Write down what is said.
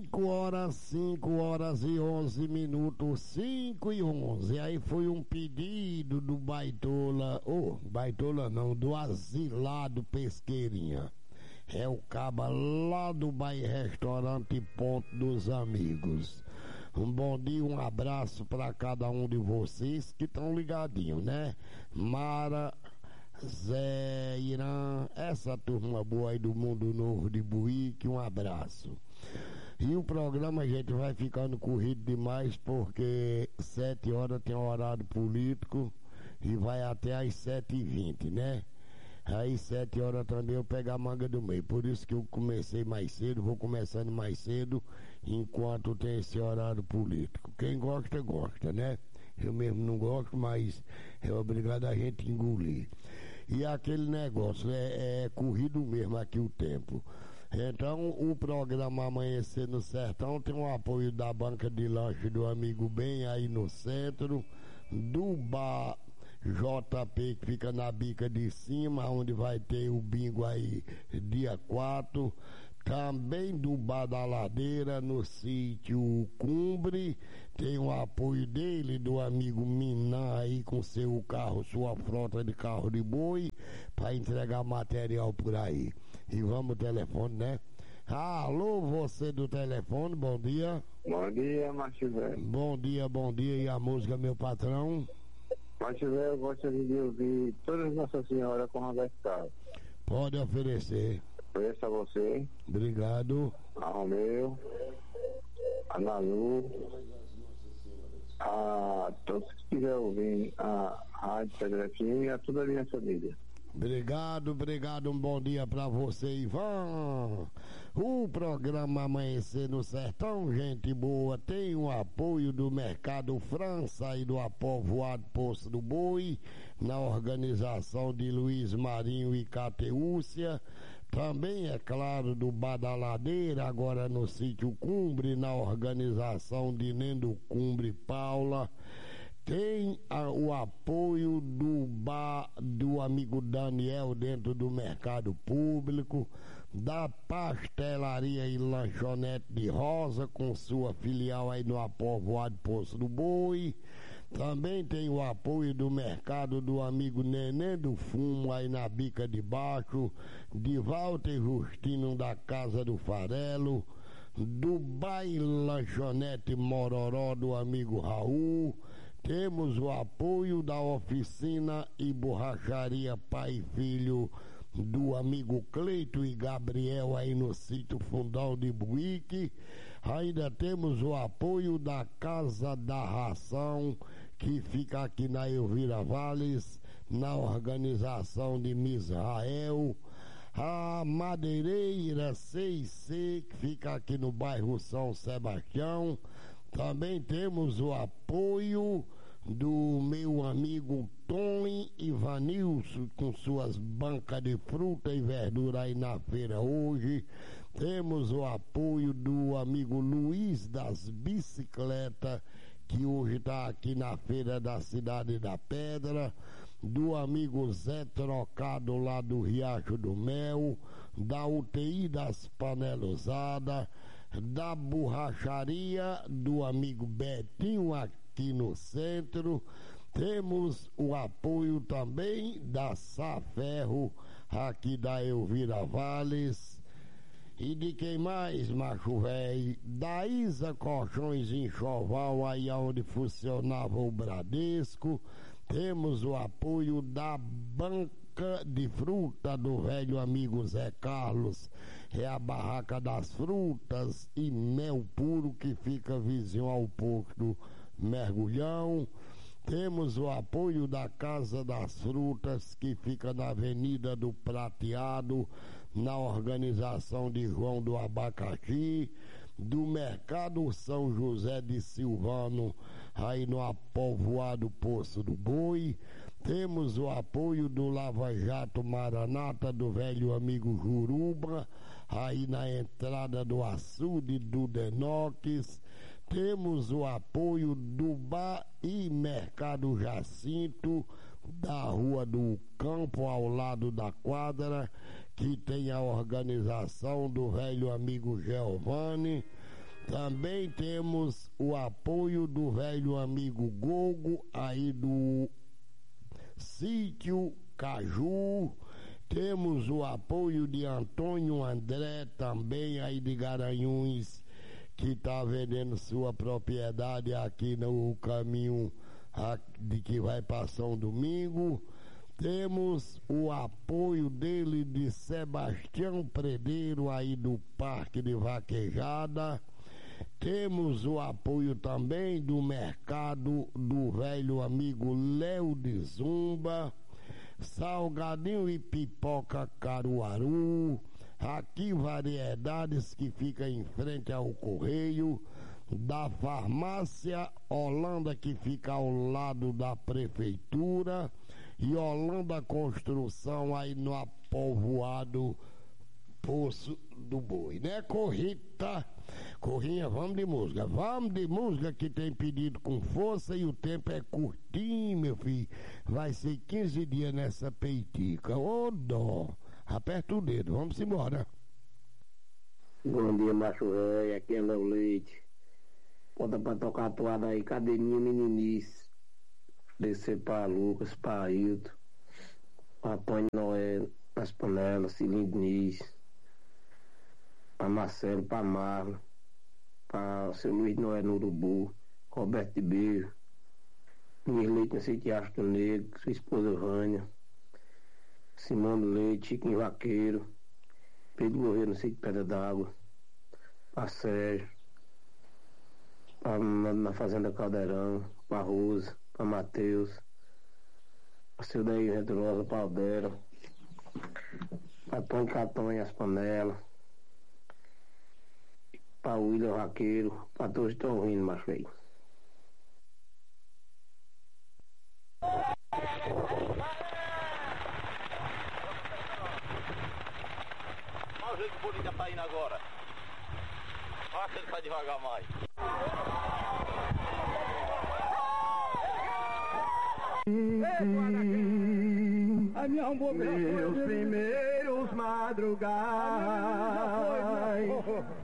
5 horas e 11 minutos, 5:11. Aí foi um pedido do Baitola, Baitola não, do Asilado Pesqueirinha. É o caba lá do Bahia Restaurante Ponto dos Amigos. Um bom dia, um abraço para cada um de vocês que estão ligadinhos, né? Mara, Zé, Irã, essa turma boa aí do Mundo Novo de Buíque, um abraço. E o programa, a gente, vai ficando corrido demais porque 7 horas tem um horário político e vai até às 7h20, né? Aí 7 horas também eu pego a manga do meio. Por isso que eu comecei mais cedo, vou começando mais cedo, enquanto tem esse horário político. Quem gosta, gosta, né? Eu mesmo não gosto, mas é obrigado a gente engolir. E aquele negócio, é corrido mesmo aqui o tempo. Então, o programa Amanhecer no Sertão tem o apoio da banca de lanche do Amigo Bem aí no centro, do bar JP, que fica na bica de cima, onde vai ter o bingo aí dia 4, também do Bar da Ladeira, no sítio Cumbre, tem o apoio dele, do amigo Minan aí com seu carro, sua frota de carro de boi, para entregar material por aí. E vamos ao telefone, né? Alô, você do telefone, bom dia. Bom dia, macho velho. Bom dia, e a música, meu patrão? Macho velho, eu gostaria de ouvir todas Nossa Senhora com Roberto Carlos. Pode oferecer. Ofereço a você. Obrigado. A Romeu, a Nalu, a todos que estiverem ouvindo a Rádio Pedro FM e a toda a minha família. Obrigado, um bom dia pra você, Ivan. O programa Amanhecer no Sertão, gente boa, tem o apoio do Mercado França e do Apovoado Poço do Boi, na organização de Luiz Marinho e Cateúcia. Também, é claro, do Bar da Ladeira, agora no sítio Cumbre, na organização de Nendo Cumbre Paula. Tem o apoio do bar do amigo Daniel dentro do mercado público, da pastelaria e lanchonete de Rosa com sua filial aí no Apovoado Poço do Boi. Também tem o apoio do mercado do amigo Nenê do Fumo aí na bica de baixo, de Walter Justino da Casa do Farelo, do Baile Lanchonete Mororó do amigo Raul. Temos o apoio da oficina e borracharia Pai e Filho do amigo Cleito e Gabriel aí no sítio Fundão de Buíque. Ainda temos o apoio da Casa da Ração, que fica aqui na Elvira Valles, na organização de Misrael. A Madeireira 6C, que fica aqui no bairro São Sebastião. Também temos o apoio do meu amigo Tony Ivanilson, com suas bancas de fruta e verdura aí na feira hoje. Temos o apoio do amigo Luiz das Bicicletas, que hoje está aqui na feira da Cidade da Pedra, do amigo Zé Trocado lá do Riacho do Mel, da UTI das Panelas Usadas, da borracharia do amigo Betinho aqui no centro. Temos o apoio também da Saferro aqui da Elvira Valles. E de quem mais, macho velho? Da Isa Colchões Enxoval, aí onde funcionava o Bradesco. Temos o apoio da banca de fruta do velho amigo Zé Carlos. É a barraca das frutas e mel puro, que fica vizinho ao posto Mergulhão. Temos o apoio da Casa das Frutas, que fica na Avenida do Prateado, na organização de João do Abacaxi, do Mercado São José de Silvano, aí no Apovoado Poço do Boi. Temos o apoio do Lava Jato Maranata, do velho amigo Juruba, aí na entrada do açude do Denoques. Temos o apoio do Bar e Mercado Jacinto, da Rua do Campo, ao lado da quadra, que tem a organização do velho amigo Giovanni. Também temos o apoio do velho amigo Gogo, aí do Sítio Caju. Temos o apoio de Antônio André, também aí de Garanhuns, que está vendendo sua propriedade aqui no caminho de que vai para São Domingo. Temos o apoio dele de Sebastião Predeiro, aí do Parque de Vaquejada. Temos o apoio também do mercado do velho amigo Léo de Zumba, Salgadinho e Pipoca Caruaru, aqui Variedades, que fica em frente ao Correio, da Farmácia Holanda, que fica ao lado da Prefeitura, e Holanda Construção, aí no povoado Poço do Boi, né, Corrinha, vamos de música que tem pedido com força e o tempo é curtinho, meu filho. Vai ser 15 dias nessa peitica. Ô dó, aperta o dedo, vamos embora. Bom dia, macho velho, aqui é Léo Leite. Bota pra tocar a toada aí, cadê minha meninice? Descer pra Lucas, pra Ailton, pra Antônio Noé, nas panelas, Cilindro Nis, pra Marcelo, pra Marlon, pra seu Luiz Noé no Urubu, Roberto de Beijo, Luiz Leite no Sítio Astro Negro, sua esposa Vânia, Simone Leite, Chiquinho Vaqueiro, Pedro Governo no Sítio Pedra d'Água, pra Sérgio, na Fazenda Caldeirão, pra Rosa, pra Matheus, pra seu Daí Redrosa, pra Aldera, pra Tony Catonha, as panelas, pra William Vaqueiro, pra todos que estão ouvindo, macho velho. Olha o jeito que o Bolinha tá indo agora. Olha que ele vai devagar mais. Meus primeiros madrugadas